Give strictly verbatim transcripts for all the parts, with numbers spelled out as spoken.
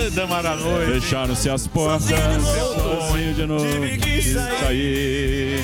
Dama da noite. Fecharam-se as portas. Sozinho de novo. Tive que sair.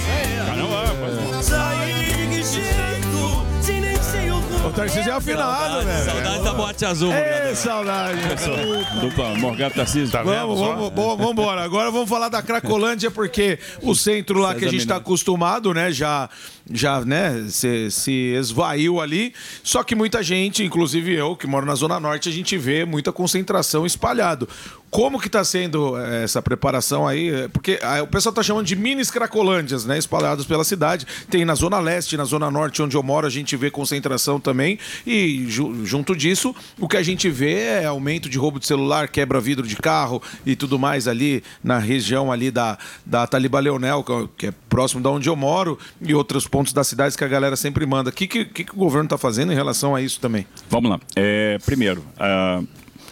Caramba, sair de jeito, se nem sei o O Tarcísio é afinado, velho. Saudade da boate azul, É, saudade. Dupla, Morgado Tarcísio. Tá vamos, vamos, vamos, vamos embora. Agora vamos falar da Cracolândia, porque o centro lá que a gente está acostumado, né, já, já né, se, se esvaiu ali. Só que muita gente, inclusive eu, que moro na Zona Norte, a gente vê muita concentração espalhado. Como que está sendo essa preparação aí? Porque o pessoal está chamando de mini Cracolândias, né, espalhados pela cidade. Tem na Zona Leste, na Zona Norte, onde eu moro, a gente vê concentração também. E ju- junto disso, o que a gente vê é aumento de roubo de celular, quebra vidro de carro e tudo mais ali na região ali da, da Taliba Leonel, que é próximo de onde eu moro, e outros pontos das cidades que a galera sempre manda. O que, que, que o governo está fazendo em relação a isso também? Vamos lá. É, primeiro, a,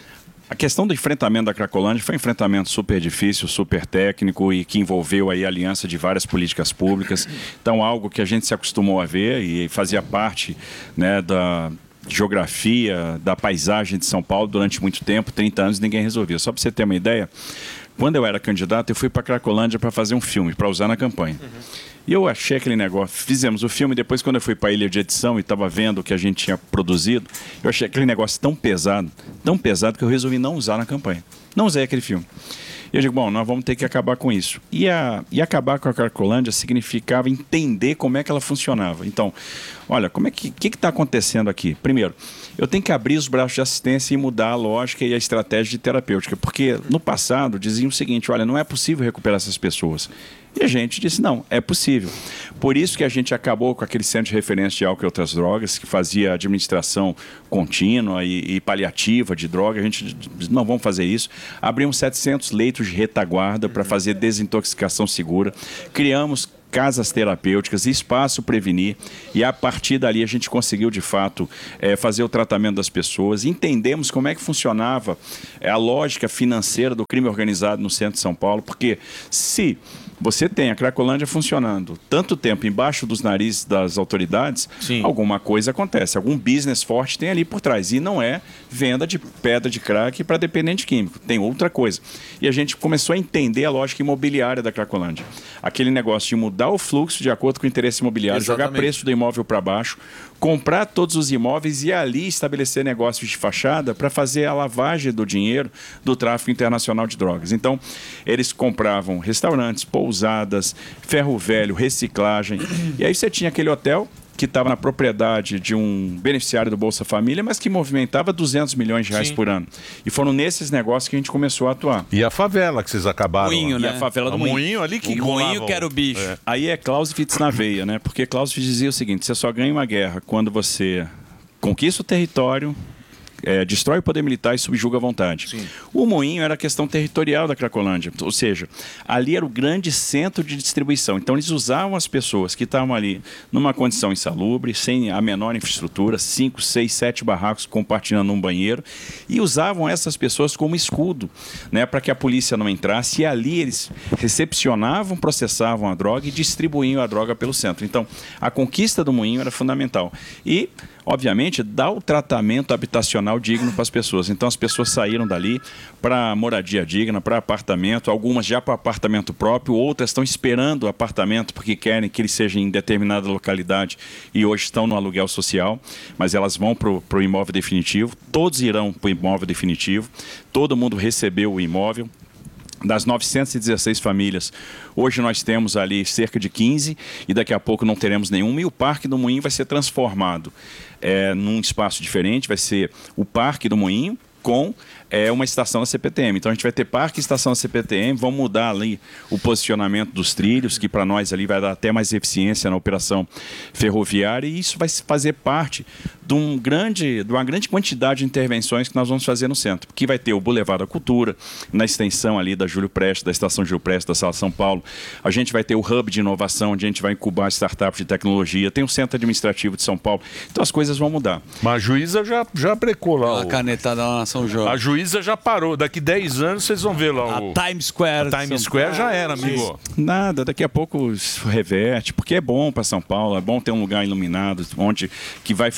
a questão do enfrentamento da Cracolândia foi um enfrentamento super difícil, super técnico e que envolveu aí a aliança de várias políticas públicas. Então, algo que a gente se acostumou a ver e fazia parte, né, da geografia, da paisagem de São Paulo durante muito tempo, trinta anos, ninguém resolveu. Só para você ter uma ideia, quando eu era candidato, eu fui para Cracolândia para fazer um filme, para usar na campanha. Uhum. E eu achei aquele negócio, fizemos o filme, depois quando eu fui para a ilha de edição e estava vendo o que a gente tinha produzido, eu achei aquele negócio tão pesado, tão pesado que eu resolvi não usar na campanha. Não usei aquele filme. E eu digo, bom, nós vamos ter que acabar com isso. E, a, e acabar com a Cracolândia significava entender como é que ela funcionava. Então, olha, como é que que está acontecendo aqui? Primeiro, eu tenho que abrir os braços de assistência e mudar a lógica e a estratégia de terapêutica, porque no passado diziam o seguinte, olha, não é possível recuperar essas pessoas. E a gente disse, não, é possível. Por isso que a gente acabou com aquele centro de referência de álcool e outras drogas, que fazia administração contínua e, e paliativa de droga. A gente disse, não, vamos fazer isso. Abrimos setecentos leitos de retaguarda para fazer desintoxicação segura. Criamos casas terapêuticas, espaço prevenir, e a partir dali a gente conseguiu de fato é, fazer o tratamento das pessoas, entendemos como é que funcionava é, a lógica financeira do crime organizado no centro de São Paulo, porque se você tem a Cracolândia funcionando tanto tempo embaixo dos narizes das autoridades, sim, alguma coisa acontece, algum business forte tem ali por trás, e não é venda de pedra de crack para dependente químico, tem outra coisa. E a gente começou a entender a lógica imobiliária da Cracolândia, aquele negócio de mudar o fluxo de acordo com o interesse imobiliário, exatamente, jogar preço do imóvel para baixo, comprar todos os imóveis e ali estabelecer negócios de fachada para fazer a lavagem do dinheiro do tráfico internacional de drogas. Então, eles compravam restaurantes, pousadas, ferro velho, reciclagem, e aí você tinha aquele hotel que estava na propriedade de um beneficiário do Bolsa Família, mas que movimentava duzentos milhões de reais, sim, por ano. E foram nesses negócios que a gente começou a atuar. E a favela que vocês acabaram. Moinho, né? né? E a favela do o Moinho. Moinho ali que o Moinho que era o bicho. É. Aí é Clausewitz na veia, né? Porque Clausewitz dizia o seguinte, você só ganha uma guerra quando você conquista o território, É, destrói o poder militar e subjuga a vontade. Sim. O Moinho era a questão territorial da Cracolândia, ou seja, ali era o grande centro de distribuição. Então eles usavam as pessoas que estavam ali numa condição insalubre, sem a menor infraestrutura, cinco, seis, sete barracos compartilhando um banheiro, e usavam essas pessoas como escudo, né, para que a polícia não entrasse, e ali eles recepcionavam, processavam a droga e distribuíam a droga pelo centro. Então a conquista do Moinho era fundamental. E obviamente, dá o tratamento habitacional digno para as pessoas. Então, as pessoas saíram dali para moradia digna, para apartamento, algumas já para apartamento próprio, outras estão esperando o apartamento porque querem que ele seja em determinada localidade e hoje estão no aluguel social, mas elas vão para o imóvel definitivo, todos irão para o imóvel definitivo, todo mundo recebeu o imóvel. Das novecentas e dezesseis famílias, hoje nós temos ali cerca de quinze e daqui a pouco não teremos nenhuma, e o Parque do Moinho vai ser transformado é, num espaço diferente, vai ser o Parque do Moinho com é, uma estação da C P T M. Então a gente vai ter parque e estação da C P T M, vamos mudar ali o posicionamento dos trilhos, que para nós ali vai dar até mais eficiência na operação ferroviária, e isso vai fazer parte de, um grande, de uma grande quantidade de intervenções que nós vamos fazer no centro, que vai ter o Boulevard da Cultura, na extensão ali da Júlio Prestes, da estação Júlio Prestes, da Sala São Paulo. A gente vai ter o Hub de inovação, onde a gente vai incubar startups de tecnologia, tem o Centro Administrativo de São Paulo. Então as coisas vão mudar. Mas a juíza já, já brecou lá. A canetada lá na São João. A juíza já parou. Daqui dez anos vocês vão ver lá o... A Times Square. A Times Square já era, amigo. Nada, daqui a pouco isso reverte, porque é bom para São Paulo, é bom ter um lugar iluminado, onde que vai favorecer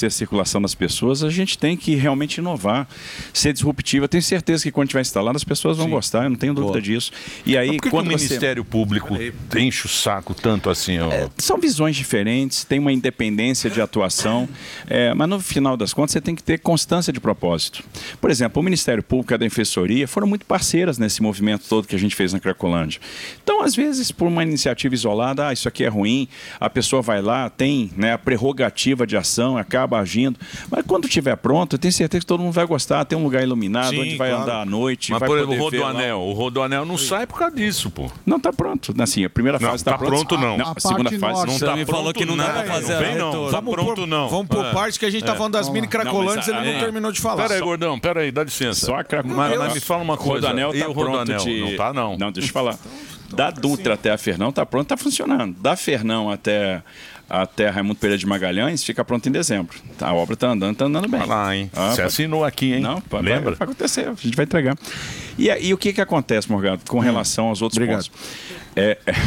a circulação das pessoas, a gente tem que realmente inovar, ser disruptivo. Eu tenho certeza que quando estiver instalado, as pessoas vão Sim. gostar, eu não tenho dúvida Boa. disso. E aí, Mas por que quando que o você... Ministério Público enche o saco tanto assim? Ó? É, são visões diferentes, tem uma independência de atuação, é, mas no final das contas você tem que ter constância de propósito. Por exemplo, o Ministério Público e a Defensoria foram muito parceiras nesse movimento todo que a gente fez na Cracolândia. Então, às vezes, por uma iniciativa isolada, ah, isso aqui é ruim, a pessoa vai lá, tem, né, a prerrogativa de ação, acaba agindo, mas quando estiver pronto, eu tenho certeza que todo mundo vai gostar, tem um lugar iluminado, Sim, onde vai claro. andar à noite. Mas, vai por poder exemplo, o ver Rodoanel, lá. o Rodoanel não sai por causa disso, pô. Não, está pronto. Assim, a primeira Não, fase está tá pronto, não. não. A A segunda parte fase norte. Não tá Você me falou pronto, que não dá não. pra fazer Não a vem, não. retorno. Tá pronto, não. Vamos por É. parte que a gente tá falando das mini cracolantes, ele não terminou de falar. Pera aí, gordão, pera aí, dá licença. Só a Cracolândia. Mas, mas me fala uma O coisa. Rodoanel e tá o pronto Rodoanel? de... Não tá, não. Não, deixa eu falar. Da Dutra até a Fernão tá pronto, tá funcionando. Da Fernão até, até Raimundo Pereira de Magalhães fica pronto em dezembro. A obra tá andando, tá andando bem. Vai lá, hein? Ah, Você pode- assinou aqui, hein? Não, pode- Lembra? Vai, vai acontecer, a gente vai entregar. E, e o que que acontece, Morgado, com relação aos outros Obrigado. pontos? É, é...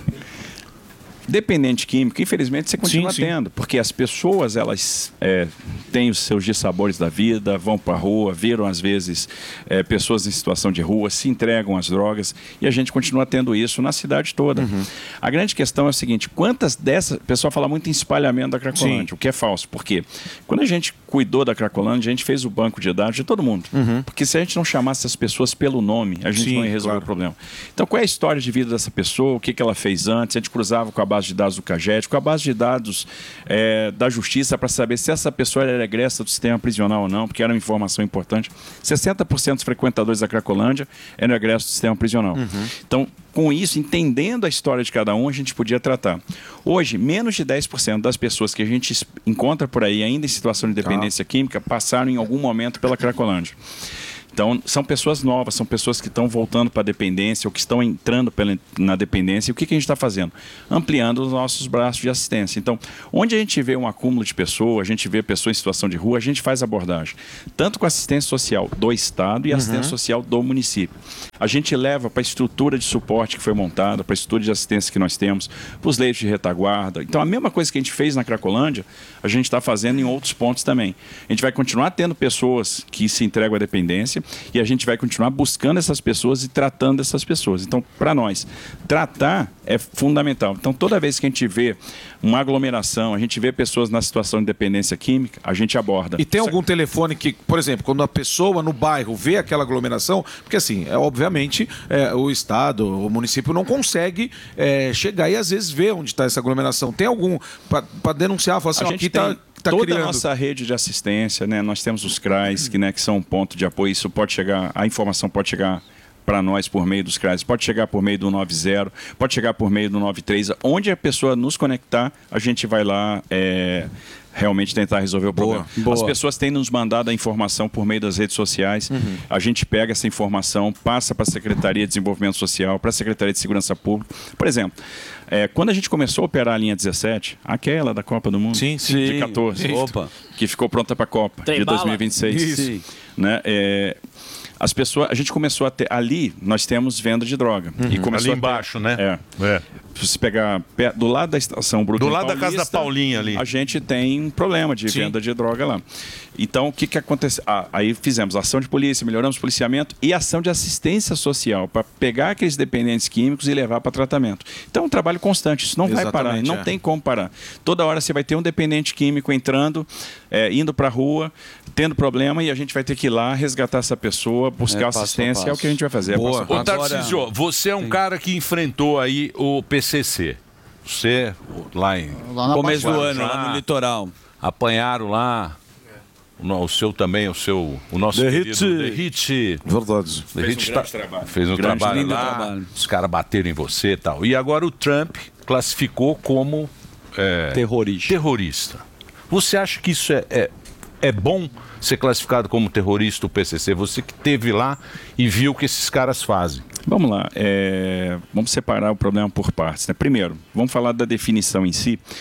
Dependente químico, infelizmente, você continua Sim, sim. tendo, porque as pessoas, elas é, têm os seus dissabores da vida, vão para a rua, viram, às vezes, é, pessoas em situação de rua, se entregam às drogas, e a gente continua tendo isso na cidade toda. Uhum. A grande questão é o seguinte, quantas dessas... O pessoal fala muito em espalhamento da Cracolândia, o que é falso, porque quando a gente cuidou da Cracolândia, a gente fez o banco de dados de todo mundo, porque se a gente não chamasse as pessoas pelo nome, a gente Uhum. Sim, não ia resolver claro. o problema. Então, qual é a história de vida dessa pessoa, o que que ela fez antes, a gente cruzava com a base de dados do CAGED, com a base de dados é, da Justiça para saber se essa pessoa era egressa do sistema prisional ou não, porque era uma informação importante. sessenta por cento dos frequentadores da Cracolândia eram egressos do sistema prisional. Então, com isso, entendendo a história de cada um, a gente podia tratar. Hoje, menos de dez por cento das pessoas que a gente es- encontra por aí, ainda em situação de dependência química, passaram em algum momento pela Cracolândia. Então, são pessoas novas, são pessoas que estão voltando para a dependência ou que estão entrando pela, na dependência. E o que, que a gente está fazendo? Ampliando os nossos braços de assistência. Então, onde a gente vê um acúmulo de pessoas, a gente vê pessoas em situação de rua, a gente faz abordagem. Tanto com a assistência social do Estado e a assistência social do município. A gente leva para a estrutura de suporte que foi montada, para a estrutura de assistência que nós temos, para os leitos de retaguarda. Então, a mesma coisa que a gente fez na Cracolândia, a gente está fazendo em outros pontos também. A gente vai continuar tendo pessoas que se entregam à dependência, e a gente vai continuar buscando essas pessoas e tratando essas pessoas. Então, para nós, tratar é fundamental. Então, toda vez que a gente vê uma aglomeração, a gente vê pessoas na situação de dependência química, a gente aborda. E tem algum telefone que, por exemplo, quando a pessoa no bairro vê aquela aglomeração, porque assim, é, obviamente, é, o Estado, o município não consegue é, chegar e às vezes ver onde está essa aglomeração. Tem algum para denunciar, falar assim, A ó, gente aqui tem está tá toda criando. a nossa rede de assistência, né? Nós temos os C R A S, que, né, que são um ponto de apoio. Isso pode chegar, a informação pode chegar para nós por meio dos C R A S, pode chegar por meio do nove zero, pode chegar por meio do nove três. Onde a pessoa nos conectar, a gente vai lá é, realmente tentar resolver o problema. boa. As pessoas têm nos mandado a informação por meio das redes sociais. A gente pega essa informação, passa para a Secretaria de Desenvolvimento Social, para a Secretaria de Segurança Pública. Por exemplo, é, quando a gente começou a operar a linha dezessete, aquela da Copa do Mundo, Sim, de sim. quatorze, Opa. que ficou pronta para a Copa Trem de bala. dois mil e vinte e seis. Isso. Né? É, as pessoas, a gente começou a ter ali, nós temos venda de droga. E começou Ali a ter- embaixo, né? É. É. Se você pegar pe- do lado da estação Brooklyn Do lado da casa Paulista, da Paulinha ali. a gente tem um problema de Sim. venda de droga lá. Então, o que que acontece? Ah, aí fizemos ação de polícia, melhoramos o policiamento e ação de assistência social para pegar aqueles dependentes químicos e levar para tratamento. Então, é um trabalho constante, isso não vai parar, Exatamente, não é. tem como parar. Toda hora você vai ter um dependente químico entrando, é, indo para a rua, tendo problema e a gente vai ter que ir lá resgatar essa pessoa, buscar É, passo a assistência, é o passo. que a gente vai fazer. é Boa. passo a passo. Ô, Agora- Tarcísio, você é um cara que enfrentou aí o P C C. Você, lá em... Lá na Começo do Baixada. ano, lá no litoral. Apanharam lá... O, no- o seu também, o seu... O nosso Derrite. querido Derrite. Verdade. Derrite grande trabalho. Fez um Grande, trabalho lindo lá, trabalho. os caras bateram em você e tal. E agora o Trump classificou como é, Terrorista. terrorista. Você acha que isso é, é, é bom ser classificado como terrorista o P C C? Você que esteve lá e viu o que esses caras fazem. Vamos lá, é, vamos separar o problema por partes, né? Primeiro, vamos falar da definição em si.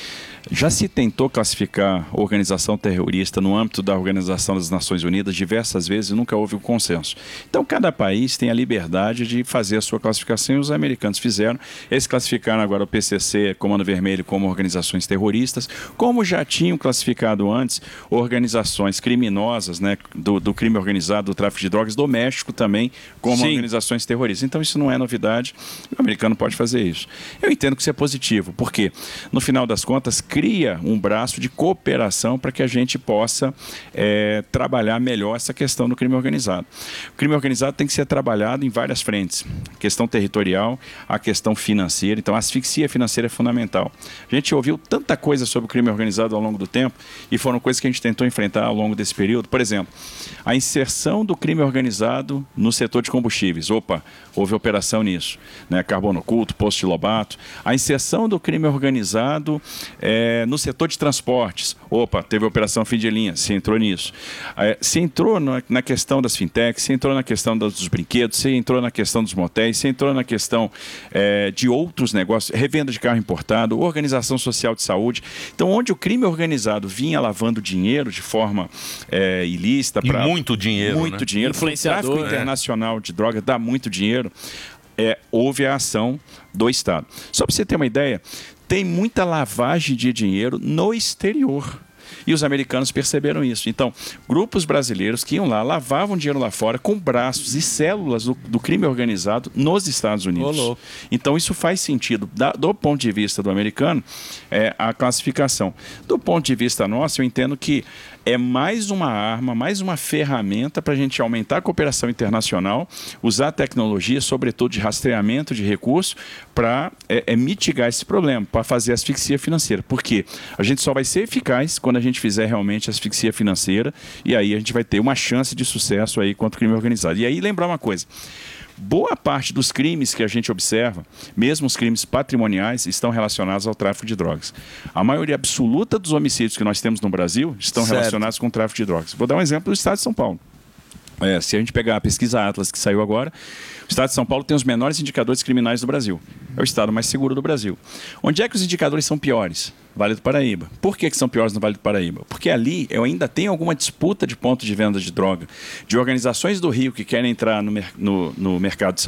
Já se tentou classificar organização terrorista no âmbito da Organização das Nações Unidas diversas vezes e nunca houve um consenso. Então, cada país tem a liberdade de fazer a sua classificação e os americanos fizeram. Eles classificaram agora o P C C, Comando Vermelho, como organizações terroristas, como já tinham classificado antes organizações criminosas, né, do, do crime organizado, do tráfico de drogas, do México também, como Sim. organizações terroristas. Então, isso não é novidade, o americano pode fazer isso. Eu entendo que isso é positivo, porque, no final das contas, cria um braço de cooperação para que a gente possa é, trabalhar melhor essa questão do crime organizado. O crime organizado tem que ser trabalhado em várias frentes. A questão territorial, a questão financeira. Então, a asfixia financeira é fundamental. A gente ouviu tanta coisa sobre o crime organizado ao longo do tempo e foram coisas que a gente tentou enfrentar ao longo desse período. Por exemplo, a inserção do crime organizado no setor de combustíveis. Opa, houve operação nisso. Né? Carbono oculto, posto de Lobato. A inserção do crime organizado é, no setor de transportes. Opa, teve operação fim de linha, se entrou nisso. É, se entrou na, na questão das fintechs, se entrou na questão dos brinquedos, se entrou na questão dos motéis, se entrou na questão é, de outros negócios, revenda de carro importado, organização social de saúde. Então, onde o crime organizado vinha lavando dinheiro de forma é, ilícita... E pra, muito dinheiro, Muito né? dinheiro. Influenciador, O tráfico né? internacional de droga dá muito dinheiro. É, houve a ação do Estado. Só para você ter uma ideia, tem muita lavagem de dinheiro no exterior. E os americanos perceberam isso. Então, grupos brasileiros que iam lá, lavavam dinheiro lá fora com braços e células do, do crime organizado nos Estados Unidos. Olô. Então, isso faz sentido. Da, do ponto de vista do americano, é, a classificação. Do ponto de vista nosso, eu entendo que é mais uma arma, mais uma ferramenta para a gente aumentar a cooperação internacional, usar a tecnologia, sobretudo de rastreamento de recursos, para é, é, mitigar esse problema, para fazer asfixia financeira. Por quê? A gente só vai ser eficaz quando a gente fizer realmente asfixia financeira, e aí a gente vai ter uma chance de sucesso aí contra o crime organizado. E aí lembrar uma coisa, boa parte dos crimes que a gente observa, mesmo os crimes patrimoniais, estão relacionados ao tráfico de drogas. A maioria absoluta dos homicídios que nós temos no Brasil estão Certo. relacionados com o tráfico de drogas. Vou dar um exemplo do estado de São Paulo. É, se a gente pegar a pesquisa Atlas que saiu agora, o estado de São Paulo tem os menores indicadores criminais do Brasil. É o estado mais seguro do Brasil. Onde é que os indicadores são piores? Vale do Paraíba. Por que, que são piores no Vale do Paraíba? Porque ali eu ainda tenho alguma disputa de ponto de venda de droga, de organizações do Rio que querem entrar no, mer no, no mercado de São